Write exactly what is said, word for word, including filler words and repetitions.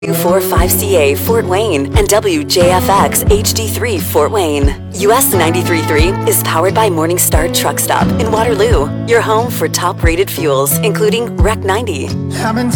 W forty-five C A Fort Wayne and W J F X H D three Fort Wayne. U S ninety-three point three is powered by Morningstar Truck Stop in Waterloo, your home for top-rated fuels, including R E C ninety.